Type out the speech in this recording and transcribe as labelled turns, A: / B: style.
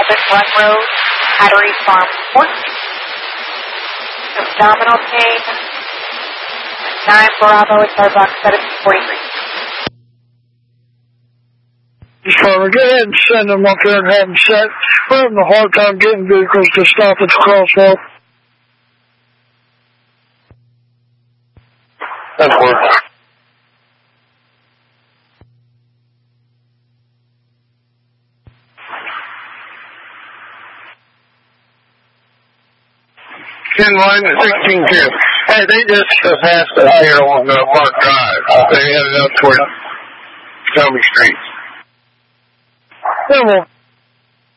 A: Velvet Run Road, Hattery Farm, Fort. Abdominal pain. 9 Bravo, Starbucks 1743.
B: Farmer, go ahead and send them up there and have them set. We're having a hard time getting vehicles to stop at the crosswalk.
C: That's working. Ken line at 1610. Hey, they just passed it out here on Mark Drive. They headed up toward Tommy Street.
B: Yeah, well,